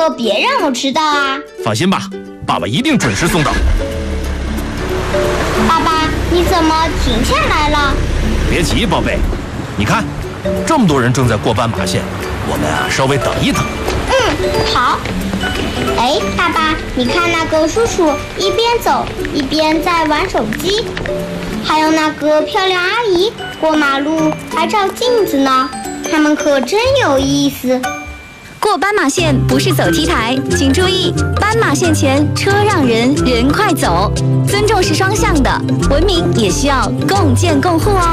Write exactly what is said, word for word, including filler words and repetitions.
可别让我迟到啊！ 放心吧，爸爸一定准时送到。 爸爸，你怎么停下来了？ 别急，宝贝，你看，这么多人正在过斑马线，我们啊稍微等一等。 嗯，好。哎，爸爸，你看那个叔叔一边走一边在玩手机，还有那个漂亮阿姨过马路还照镜子呢，他们可真有意思。 过斑马线不是走 T 台，请注意，斑马线前车让人，人快走，尊重是双向的，文明也需要共建共护哦。